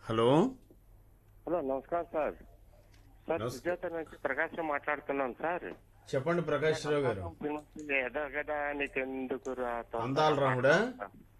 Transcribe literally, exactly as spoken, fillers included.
Hello hello నమస్కారం sir. Sir Sujatha నుంచి ప్రకాశం మాట్లాడుతున్నాను సార్. చెప్పండి ప్రకాష్ రావు గారు. ఎదా కదా నీకెందుకు అందాల రాముడా?